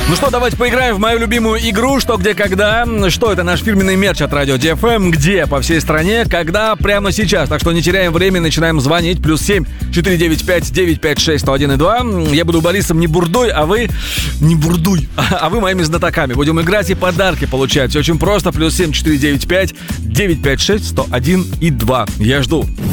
Ну что, давайте поиграем в мою любимую игру «Что, где, когда». Что это? Наш фирменный мерч от Радио DFM. Где? По всей стране. Когда? Прямо сейчас. Так что не теряем время, начинаем звонить. +7 495 956 101 2. Я буду Борисом не бурдой, а вы... Не бурдуй. А вы моими знатоками. Будем играть и подарки получать. Все очень просто. +7 495 956 101 2. Я жду.